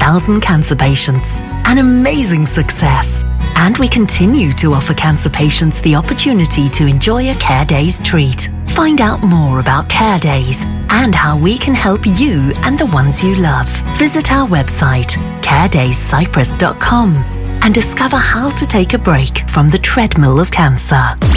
1,000 cancer patients. An amazing success. And we continue to offer cancer patients the opportunity to enjoy a Care Days treat. Find out more about Care Days and how we can help you and the ones you love. Visit our website, caredayscyprus.com, and discover how to take a break from the treadmill of cancer.